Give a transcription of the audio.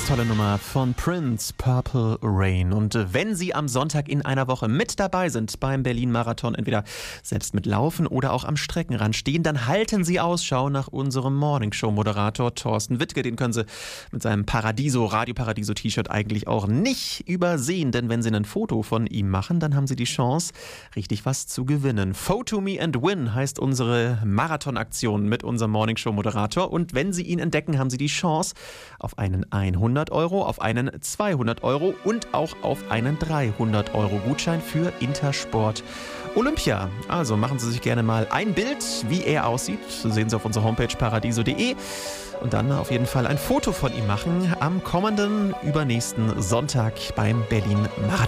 Ganz tolle Nummer von Prince, Purple Rain. Und wenn Sie am Sonntag in einer Woche mit dabei sind beim Berlin-Marathon, entweder selbst mit Laufen oder auch am Streckenrand stehen, dann halten Sie Ausschau nach unserem Morningshow-Moderator Thorsten Wittke. Den können Sie mit seinem Radio Paradiso-T-Shirt eigentlich auch nicht übersehen. Denn wenn Sie ein Foto von ihm machen, dann haben Sie die Chance, richtig was zu gewinnen. Photo Me and Win heißt unsere Marathonaktion mit unserem Morningshow-Moderator. Und wenn Sie ihn entdecken, haben Sie die Chance auf einen 100 Euro, auf einen 200 Euro und auch auf einen 300 Euro Gutschein für Intersport Olympia. Also machen Sie sich gerne mal ein Bild, wie er aussieht. Das sehen Sie auf unserer Homepage paradiso.de. Und dann auf jeden Fall ein Foto von ihm machen am kommenden, übernächsten Sonntag beim Berlin Marathon.